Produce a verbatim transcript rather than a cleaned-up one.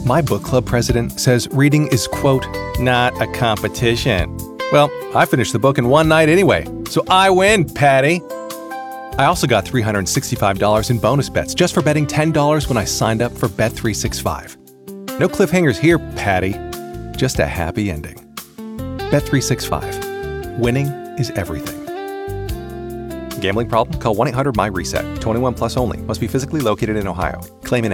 My book club president says reading is, quote, not a competition. Well, I finished the book in one night anyway, so I win, Patty. I also got three hundred sixty-five dollars in bonus bets just for betting ten dollars when I signed up for Bet three sixty-five. No cliffhangers here, Patty. Just a happy ending. Bet three sixty-five. Winning is everything. Gambling problem? Call one eight hundred my reset. twenty-one plus only. Must be physically located in Ohio. Claim in